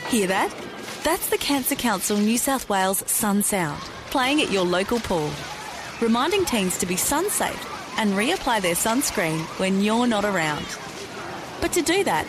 Hear that? That's the Cancer Council New South Wales Sun Sound, playing at your local pool, reminding teens to be sun safe and reapply their sunscreen when you're not around. But to do that,